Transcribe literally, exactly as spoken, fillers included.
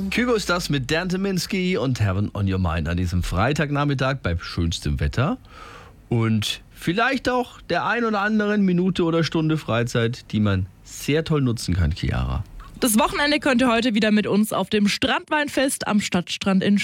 Kygo ist das mit Dan Tyminski und Heaven on Your Mind an diesem Freitagnachmittag bei schönstem Wetter. Und vielleicht auch der ein oder anderen Minute oder Stunde Freizeit, die man sehr toll nutzen kann, Chiara. Das Wochenende könnt ihr heute wieder mit uns auf dem Strandweinfest am Stadtstrand in